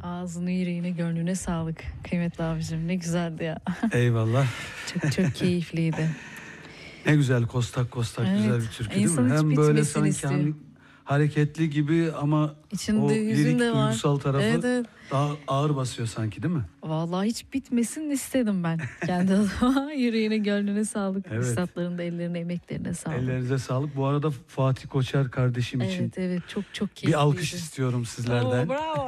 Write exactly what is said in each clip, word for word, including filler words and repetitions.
Ağzını, yüreğine, gönlüne sağlık kıymetli abicim. Ne güzeldi ya. Eyvallah. Çok çok keyifliydi. Ne güzel kostak kostak Evet, güzel bir türkü değil insan mi? hiç Hem böyle bitmesini sanki istiyor. hani hareketli gibi ama İçinde o hüzün lirik de var. duygusal tarafı Evet, evet. daha ağır basıyor sanki değil mi? Vallahi hiç bitmesin istedim ben. Kendi adıma yüreğine, gönlüne sağlık. Evet. Üstadların da ellerine, emeklerine sağlık. Ellerinize sağlık. Bu arada Fatih Koçer kardeşim Evet, için evet. Çok çok keyifliydi. bir alkış istiyorum sizlerden. Oo, bravo.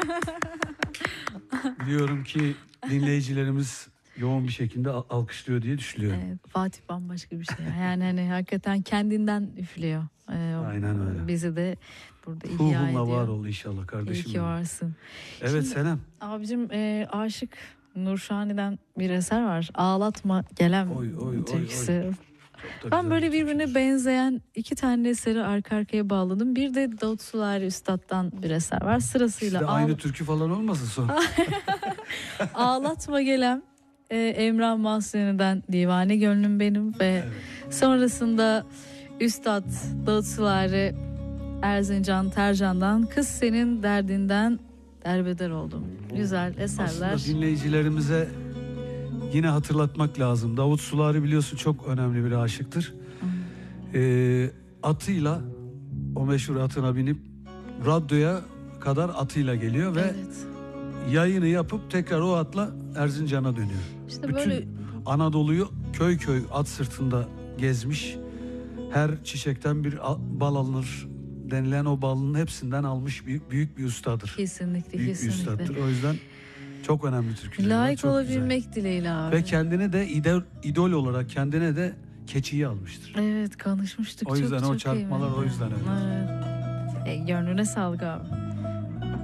Biliyorum ki dinleyicilerimiz yoğun bir şekilde al- alkışlıyor diye düşünüyorum. Evet, Fatih bambaşka bir şey. Yani hani hakikaten kendinden üflüyor. Ee, Aynen öyle. Bizi de burada ihya Ruhunla ediyor. var ol inşallah kardeşim. İyi ki benim. varsın. Evet Şimdi, Senem. Abicim e, Aşık Nurşani'den bir eser var. Ağlatma Gelen Oy, oy, oy, türküsü. oy. Çok da Ben güzel böyle bir birbirine türküdür. benzeyen iki tane eseri arka arkaya bağladım. Bir de Davut Sulari Üstad'dan bir eser var. Sırasıyla Sizde ağla- aynı türkü falan olmasın sonra? Ağlatma Gelen, e, Emrah Mahsuni'den Divane Gönlüm Benim ve sonrasında Üstad Davut Sulari Erzincan Tercan'dan Kız Senin Derdinden Derbeder Oldum. Güzel eserler. Aslında dinleyicilerimize yine hatırlatmak lazım. Davut Sulari biliyorsun çok önemli bir aşıktır. Ee, atıyla, o meşhur atına binip radyoya kadar atıyla geliyor ve Evet. yayını yapıp tekrar o atla Erzincan'a dönüyor. İşte Bütün böyle Anadolu'yu köy köy at sırtında gezmiş. Her çiçekten bir a- bal alınır denilen o balın hepsinden almış büyük, büyük bir ustadır. kesinlikle Büyük bir kesinlikle. ustadır. O yüzden çok önemli türküler var. Layık Çok olabilmek güzel. dileğiyle abi. Ve kendine de idol, idol olarak kendine de keçiyi almıştır. Evet, konuşmuştuk. O yüzden çok, o çok çarpmalar kıymetli. o yüzden öyle. Evet. E, gönlüne sağlık abi.